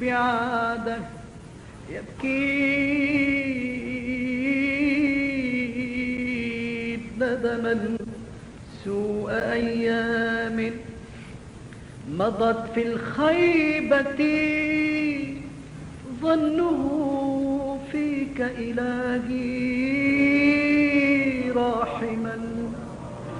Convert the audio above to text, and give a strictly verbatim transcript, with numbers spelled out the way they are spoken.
بعادة يبكي ندما سوء أيام مضت في الخيبة ظنه فيك إلهي